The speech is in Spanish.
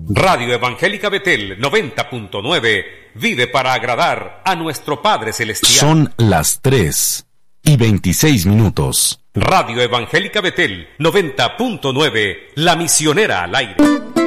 Radio Evangélica Betel 90.9 vive para agradar a nuestro Padre Celestial. Son las 3:26. Radio Evangélica Betel 90.9, la misionera al aire.